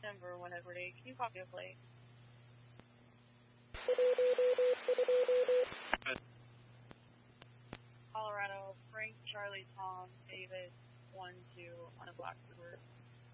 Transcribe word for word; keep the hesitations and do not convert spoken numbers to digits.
Denver, one Edward eight. Can you copy a plate? Colorado, Frank, Charlie, Tom, David, one two on a Black River.